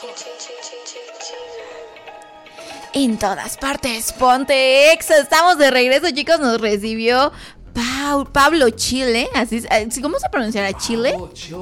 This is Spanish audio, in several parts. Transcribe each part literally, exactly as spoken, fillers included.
En todas partes, ponte Exa. Estamos de regreso, chicos. Nos recibió Pa- Pablo Chile. Así, ¿cómo se pronunciará? Chile.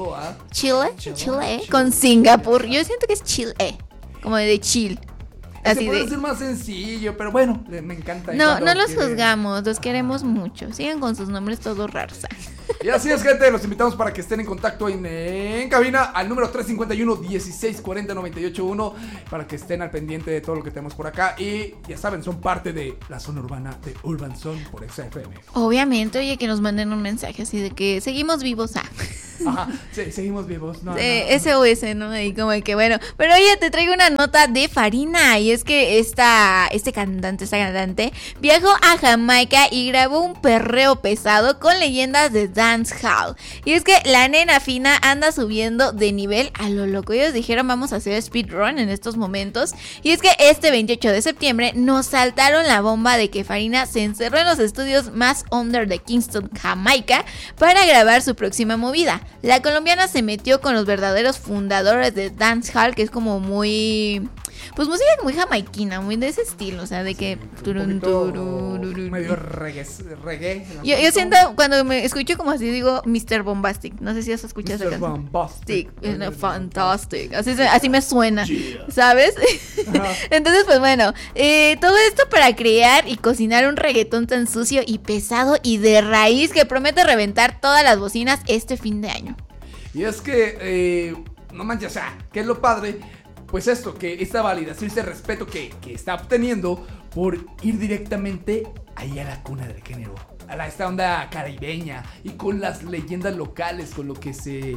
Chile, Chile, con Singapur. Yo siento que es Chile, como de chill. Así Así puede de... ser más sencillo, pero bueno, me encanta. No, no los quieren... juzgamos, los queremos mucho. Sigan con sus nombres todos raros. Y así es, gente, los invitamos para que estén en contacto en, en cabina al número tres cinco uno, dieciséis cuarenta, noventa y ocho uno para que estén al pendiente de todo lo que tenemos por acá. Y ya saben, son parte de la zona urbana de Urban Zone por Exa F M. Obviamente, oye, que nos manden un mensaje así de que seguimos vivos. Ah. Ajá, sí, seguimos vivos. No, eh, no. S O S, ¿no? Y como que bueno. Pero oye, te traigo una nota de Farina. Y es que esta, este cantante, esta cantante, viajó a Jamaica y grabó un perreo pesado con leyendas de dancehall. Y es que la nena fina anda subiendo de nivel a lo loco. Ellos dijeron, vamos a hacer speedrun en estos momentos. Y es que este veintiocho de septiembre nos saltaron la bomba de que Farina se encerró en los estudios más under de Kingston, Jamaica, para grabar su próxima movida. La colombiana se metió con los verdaderos fundadores de dancehall, que es como muy... pues música muy jamaiquina, muy de ese estilo, o sea, de que... Un turun, medio reggae. reggae yo, yo siento, cuando me escucho como así, digo mister Bombastic. No sé si has escuchado esa canción. Bombastic. Es una fantastic. Así, así me suena, yeah. ¿Sabes? Entonces, pues bueno, eh, todo esto para crear y cocinar un reggaetón tan sucio y pesado y de raíz que promete reventar todas las bocinas este fin de año. Y es que, eh, no manches, o sea, ¿qué es lo padre? Pues esto, que esta validación, este respeto que, que está obteniendo por ir directamente ahí a la cuna del género, a la, esta onda caribeña y con las leyendas locales, con lo que se...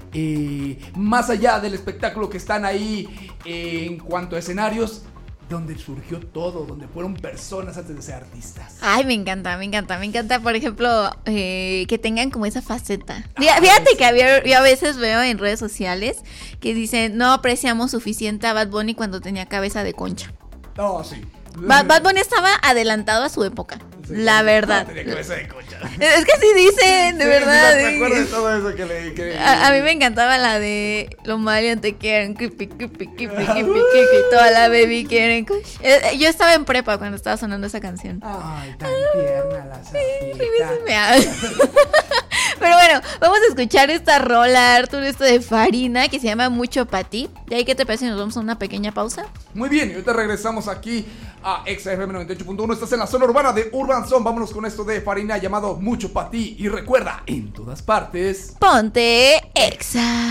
Eh, más allá del espectáculo que están ahí eh, en cuanto a escenarios, donde surgió todo, donde fueron personas antes de ser artistas. Ay, me encanta, me encanta, me encanta, por ejemplo, eh, que tengan como esa faceta. Fíjate, fíjate sí. que había, yo a veces veo en redes sociales que dicen, no apreciamos suficiente a Bad Bunny cuando tenía cabeza de concha. Oh, sí. Bad, Bad Bunny estaba adelantado a su época, sí, la verdad. No, tenía cabeza de concha. Es que así dicen, de sí, verdad. Me acuerdo de todo eso que le... Que... A, a mí me encantaba la de los Marian te quieren, kipi, kipi, kipi, kipi, kipi, toda la baby quieren. Yo estaba en prepa cuando estaba sonando esa canción. Ay, tan tierna la sapita. Pero bueno, vamos a escuchar esta rola, Arthur, esto de Farina, que se llama Mucho Pa' Ti. ¿De ahí qué te parece? Nos vamos a una pequeña pausa. Muy bien, y ahorita regresamos aquí a Exa F M noventa y ocho punto uno. Estás en la zona urbana de Urban Zone. Vámonos con esto de Farina llamado Mucho Pa' Ti. Y recuerda, en todas partes, ponte Exa.